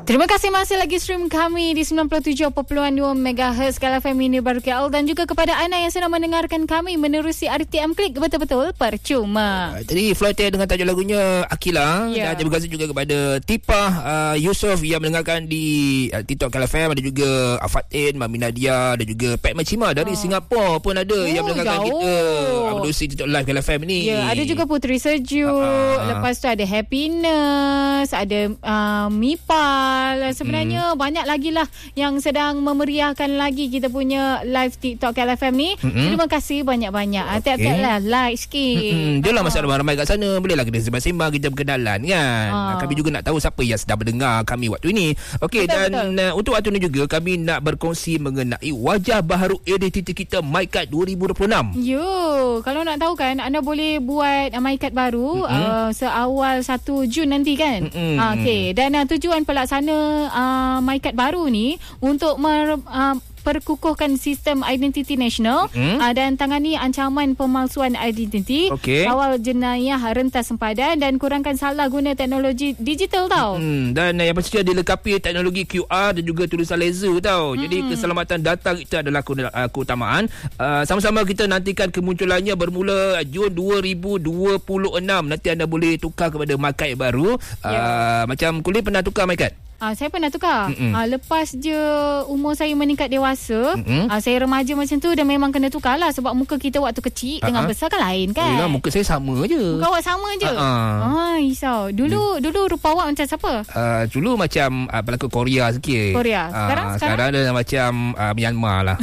Terima kasih masih lagi stream kami di 97.2 MHz Skala FM ini baru KL, dan juga kepada anda yang sedang mendengarkan kami menerusi RTM Klik, betul-betul percuma. Tadi Floater dengan tajuk lagunya Akila. Dan terima kasih juga kepada Tipah Yusof yang mendengarkan di TikTok KL FM. Ada juga Fatin, Mami Nadia dan juga Pat Macima dari Singapura pun ada yang mendengarkan kita menerusi TikTok Live KL FM ni. Ada juga Puteri Sejuk. Lepas tu ada Happiness, ada Mipal. Sebenarnya banyak lagi lah yang sedang memeriahkan lagi kita punya live TikTok KLFM ni. Terima kasih banyak-banyak. Tiap-tiap lah like sikit. Dia lah masa ramai kat sana. Bolehlah kita sembang-sembang, kita berkenalan kan. Kami juga nak tahu siapa yang sedang mendengar kami waktu ini. Okey, dan untuk waktu ini juga kami nak berkongsi mengenai wajah baharu identiti kita MyKad 2026. Kalau nak tahu kan, anda boleh buat MyKad baru seawal 1 Jun nanti kan. Okey, dan tujuan pelaksana MyKad baru ni untuk perkukuhkan sistem identiti nasional dan tangani ancaman pemalsuan identiti, kawal jenayah rentas sempadan dan kurangkan salah guna teknologi digital tau. Dan yang pastinya dilengkapi teknologi QR dan juga tulisan laser tau. Jadi keselamatan data kita adalah keutamaan. Sama-sama kita nantikan kemunculannya bermula Jun 2026. Nanti anda boleh tukar kepada MyKad baru. Macam kulit pernah tukar MyKad? Saya pernah tukar. Lepas je umur saya meningkat dewasa, saya remaja macam tu, dan memang kena tukar lah. Sebab muka kita waktu kecil dengan besar kan lain kan. Muka saya sama je. Muka awak sama je. Risau. Dulu rupa awak macam siapa? Dulu macam pelakon Korea sikit. Korea. Sekarang dia macam Myanmar lah.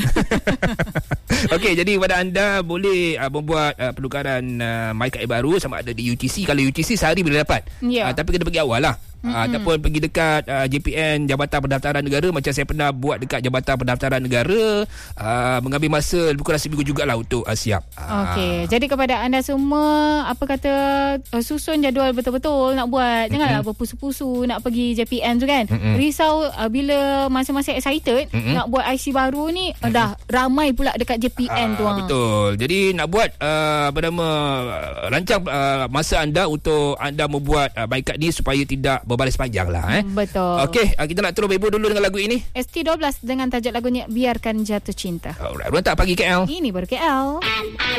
Okey, jadi kepada anda boleh membuat penukaran MyKad baru sama ada di UTC. Kalau UTC sehari boleh dapat. Tapi kena pergi awal lah. Ataupun pergi dekat JPN, Jabatan Pendaftaran Negara. Macam saya pernah buat dekat Jabatan Pendaftaran Negara, mengambil masa lebih kurang seminggu jugalah untuk siap. Okey, jadi kepada anda semua, susun jadual betul-betul nak buat. Janganlah berpusu-pusu nak pergi JPN tu kan. Risau bila masa-masa excited nak buat IC baru ni, dah ramai pula dekat JPN tu. Betul. Jadi nak buat rancang masa anda untuk anda membuat MyKad ni supaya tidak berbaris panjang lah. Betul. Okey, kita nak terus berburu dulu dengan lagu ini. ST12 dengan tajuk lagunya Biarkan Jatuh Cinta. Alright, Berontak Pagi KL. Ini baru KL.